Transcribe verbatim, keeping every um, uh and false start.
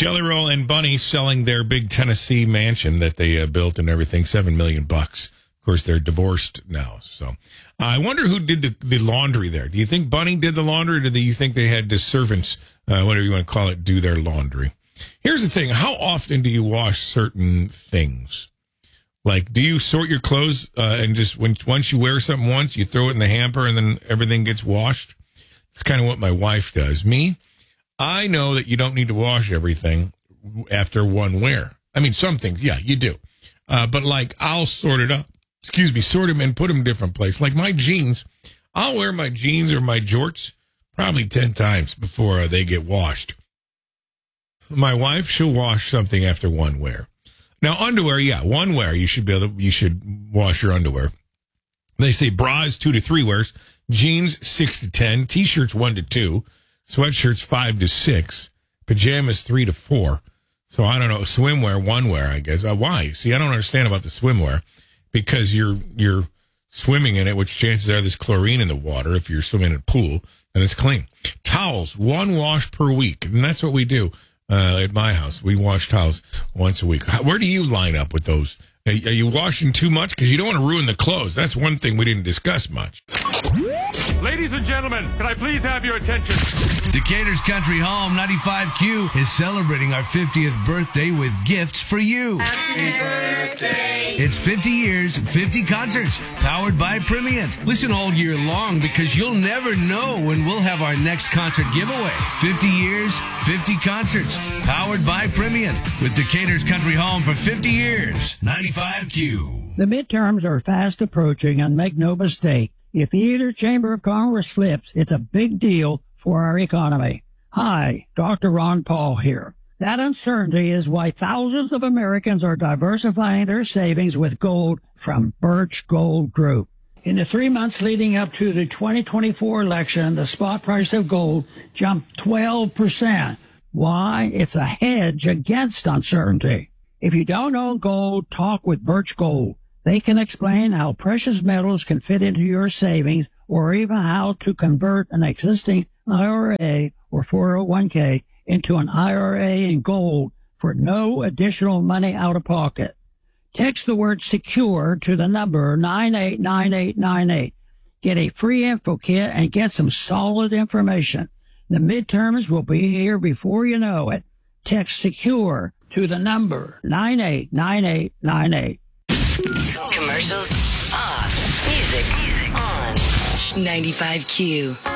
Jelly Roll and Bunny selling their big Tennessee mansion that they uh, built and everything, seven million bucks. Of course, they're divorced now. So uh, I wonder who did the, the laundry there. Do you think Bunny did the laundry, or do you think they had the servants, uh, whatever you want to call it, do their laundry? Here's the thing. How often do you wash certain things? Like, do you sort your clothes uh, and just when once you wear something once, you throw it in the hamper and then everything gets washed? It's kind of what my wife does. Me, I know that you don't need to wash everything after one wear. I mean, some things, yeah, you do. Uh, but, like, I'll sort it up. Excuse me, sort them and put them in a different place. Like my jeans, I'll wear my jeans or my jorts probably ten times before uh, they get washed. My wife, she'll wash something after one wear. Now, underwear, yeah, one wear, you should be able to, you should wash your underwear. They say bras, two to three wears, jeans, six to ten, t-shirts, one to two, sweatshirts, five to six, pajamas, three to four. So, I don't know, swimwear, one wear, I guess. Uh, why? See, I don't understand about the swimwear, because you're you're swimming in it, which chances are there's chlorine in the water if you're swimming in a pool, and it's clean. Towels, one wash per week, and that's what we do. Uh, at my house, we wash towels once a week. How, where do you line up with those? Are, are you washing too much? Because you don't want to ruin the clothes. That's one thing we didn't discuss much. Ladies and gentlemen, can I please have your attention? Decatur's Country Home ninety-five Q is celebrating our fiftieth birthday with gifts for you. Happy birthday. It's fifty years, fifty concerts, powered by Primient. Listen all year long because you'll never know when we'll have our next concert giveaway. fifty years, fifty concerts, powered by Primient. With Decatur's Country Home for fifty years. ninety-five Q. The midterms are fast approaching, and make no mistake, if either chamber of Congress flips, it's a big deal for our economy. Hi, Doctor Ron Paul here. That uncertainty is why thousands of Americans are diversifying their savings with gold from Birch Gold Group. In the three months leading up to the twenty twenty-four election, the spot price of gold jumped twelve percent. Why? It's a hedge against uncertainty. If you don't own gold, talk with Birch Gold. They can explain how precious metals can fit into your savings, or even how to convert an existing I R A or four oh one k into an I R A in gold for no additional money out of pocket. Text the word SECURE to the number nine eight nine eight nine eight. Get a free info kit and get some solid information. The midterms will be here before you know it. Text SECURE to the number nine eight nine eight nine eight. Commercials off. Music on. ninety-five Q.